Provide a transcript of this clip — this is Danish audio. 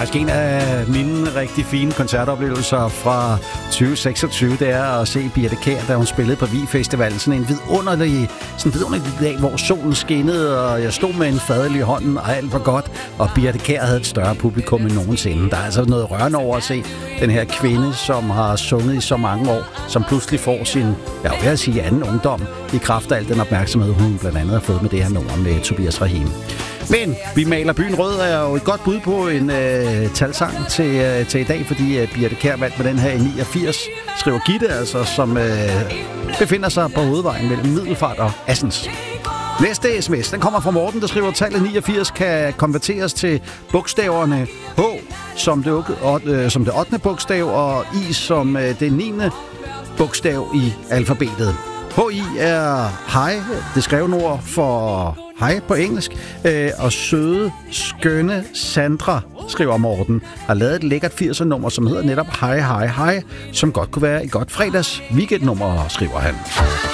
faktisk en af mine rigtig fine koncertoplevelser fra 2026, det er at se Birthe Kjær, da hun spillede på Vig Festivalen. Sådan en vidunderlig dag, hvor solen skinnede, og jeg stod med en fadøl i hånden, og alt var godt. Og Birthe Kjær havde et større publikum end nogensinde. Der er altså noget rørende over at se den her kvinde, som har sunget i så mange år, som pludselig får sin, anden ungdom i kraft af al den opmærksomhed, hun blandt andet har fået med det her nummer med Tobias Rahim. Men Vi maler byen rød er jo et godt bud på en talsang til i dag, fordi Birthe Kjær vandt med den her i 89, skriver Gitte, altså, som befinder sig på hovedvejen mellem Middelfart og Assens. Næste sms, den kommer fra Morten, der skriver, at tallet 89 kan konverteres til bogstaverne H som det 8. bogstav, og I som det 9. bogstav i alfabetet. H-I er hej, det skrevne ord for hej på engelsk, og søde, skønne Sandra, skriver Morten, har lavet et lækkert 80'er-nummer, som hedder netop Hej, hej, hej, som godt kunne være et godt fredags weekendnummer, skriver han.